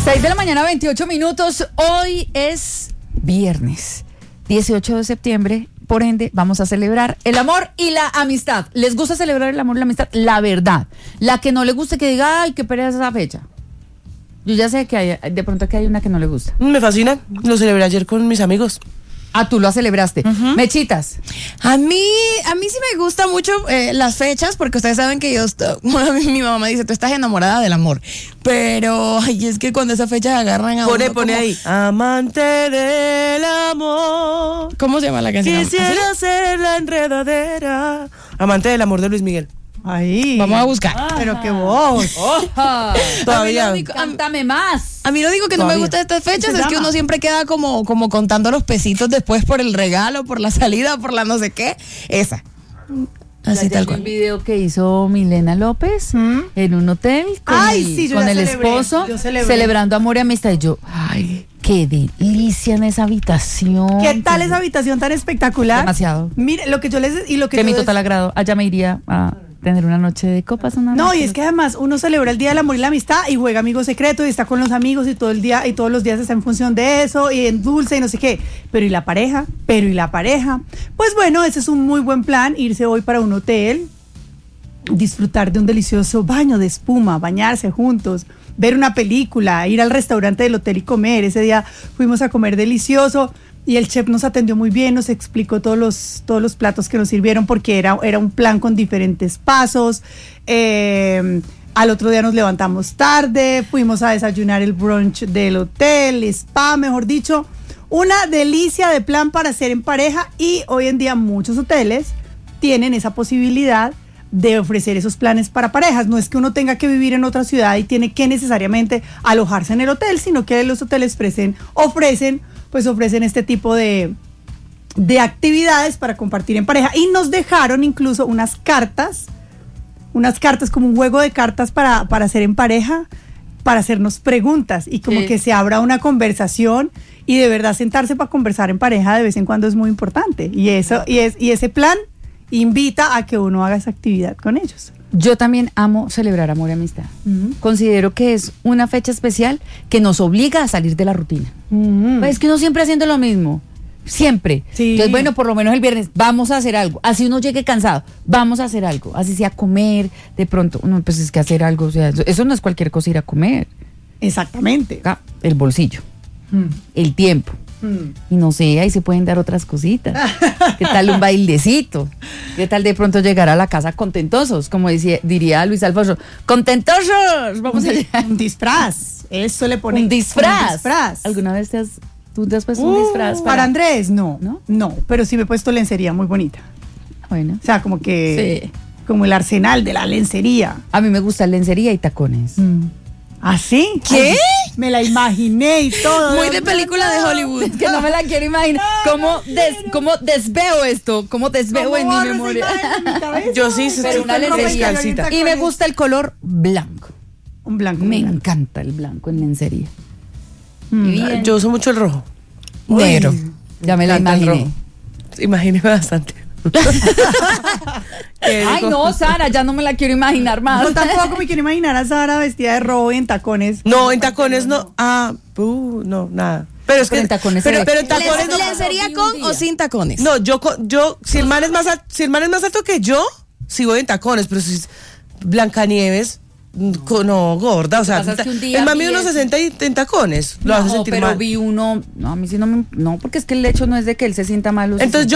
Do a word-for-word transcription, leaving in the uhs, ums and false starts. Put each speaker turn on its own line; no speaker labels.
seis de la mañana, veintiocho minutos. Hoy es viernes, dieciocho de septiembre. Por ende, vamos a celebrar el amor y la amistad. ¿Les gusta celebrar el amor y la amistad? La verdad. La que no le guste, que diga, ay, qué pereza esa fecha. Yo ya sé que hay, de pronto que hay una que no le gusta.
Me fascina. Lo celebré ayer con mis amigos.
Ah, tú lo celebraste. Uh-huh. Mechitas.
A mí, a mí sí me gustan mucho eh, las fechas, porque ustedes saben que yo, estoy, mi mamá me dice, tú estás enamorada del amor. Pero, ay, es que cuando esas fechas agarran a
Pone,
uno
pone
como,
ahí. Amante del amor.
¿Cómo se llama la canción?
Quisiera
¿Así?
ser la enredadera. Amante del amor de Luis Miguel.
Ahí. Vamos a buscar.
Ajá.
Pero qué voz.
Todavía.
A mí lo único-
Cántame más.
A mí lo digo que no
Todavía.
me gusta estas fechas
¿Qué se
es que
llama?
uno siempre queda como, como contando los pesitos después por el regalo, por la salida, por la no sé qué. Esa. Así
Ya
tal
vi
cual.
un video que hizo Milena López
¿Mm?
en un hotel con
Ay,
el,
sí, yo
con
ya
el
celebré,
esposo,
yo celebré.
celebrando amor y amistad. Y yo, ay, qué delicia en esa habitación.
¿Qué tal esa habitación tan espectacular?
Demasiado.
Mire, lo que yo les y lo que
De
yo
mi
des-
total agrado. Allá me iría a tener una noche de copas. Una
No,
noche
y
de-
es que además uno celebra el Día del Amor y la Amistad y juega amigo secreto y está con los amigos y todo el día y todos los días está en función de eso y en dulce y no sé qué. Pero ¿y la pareja? Pero ¿y la pareja? Pues bueno, ese es un muy buen plan, irse hoy para un hotel, disfrutar de un delicioso baño de espuma, bañarse juntos, ver una película, ir al restaurante del hotel y comer. Ese día fuimos a comer delicioso y el chef nos atendió muy bien, nos explicó todos los, todos los platos que nos sirvieron porque era, era un plan con diferentes pasos. Eh, al otro día nos levantamos tarde, fuimos a desayunar el brunch del hotel, spa, mejor dicho, una delicia de plan para hacer en pareja y hoy en día muchos hoteles tienen esa posibilidad de ofrecer esos planes para parejas. No es que uno tenga que vivir en otra ciudad y tiene que necesariamente alojarse en el hotel, sino que los hoteles ofrecen, ofrecen, pues ofrecen este tipo de, de actividades para compartir en pareja. Y nos dejaron incluso unas cartas, unas cartas como un juego de cartas para, para hacer en pareja, para hacernos preguntas y como
Sí.
que se abra una conversación y de verdad sentarse para conversar en pareja de vez en cuando es muy importante. Y eso, y es, y ese plan invita a que uno haga esa actividad con ellos.
Yo también amo celebrar amor y amistad.
Uh-huh.
Considero que es una fecha especial que nos obliga a salir de la rutina.
Uh-huh.
Pues es que uno siempre haciendo lo mismo. Siempre.
Sí.
Entonces, bueno, por lo menos el viernes vamos a hacer algo. Así uno llegue cansado, vamos a hacer algo. Así sea comer, de pronto. No, pues es que hacer algo, o sea, eso, eso no es cualquier cosa ir a comer.
Exactamente.
Acá, el bolsillo,
Mm.
el tiempo.
Mm.
Y no sé, ahí se pueden dar otras cositas. ¿Qué tal un bailecito? ¿Qué tal de pronto llegar a la casa contentosos? Como decía, diría Luis Alfonso, ¡contentosos! Vamos
un,
a
di-
llegar.
un disfraz. Eso le pone
Un disfraz.
Un disfraz.
¿Alguna vez te has, tú te has puesto
Uh,
un disfraz?
para Andrés, no,
¿No?
no. Pero sí me he puesto lencería muy bonita.
Bueno.
O sea, como que.
Sí.
Como el arsenal de la lencería.
A mí me gusta lencería y tacones.
¿Ah, sí?
¿Qué?
Ay, me la imaginé y todo.
Muy de película de Hollywood.
Es que no me la quiero imaginar. ¿Cómo, des, ¿Cómo desveo esto? ¿Cómo desveo
¿Cómo
en mi
borro esa
memoria?
imagen en mi cabeza?
Yo sí, sí,
Pero
sí,
una
con
lencería.
descalcita.
Y me gusta el color blanco.
Un blanco.
Me
un blanco.
encanta el blanco en lencería.
Mm.
Y bien.
Yo uso mucho el rojo.
Negro.
Ya me la
encanta el
imaginé.
rojo. Imagíneme bastante. ¿Qué
Ay,
digo?
no, Sara, ya no me la quiero imaginar más.
Yo tampoco me quiero imaginar a Sara vestida de rojo y en tacones.
No, en tacones no. Ah, uh, no, nada. Pero es
Pero
que
en tacones
pero,
se ve.
pero en tacones no.
¿Lencería
un
con
día.
o sin tacones?
No, yo co- yo si el man es más alto, si el man es más alto que yo, sí voy en tacones, pero si es Blancanieves co- no, gorda, o sea,
Lo que pasa es que un día
el man
vi
mide unos
eso.
sesenta y en tacones, lo
No,
hace sentir
pero
mal.
vi uno. No, a mí sí no me. No, porque es que el hecho no es de que él se sienta mal. o se
Entonces
sienta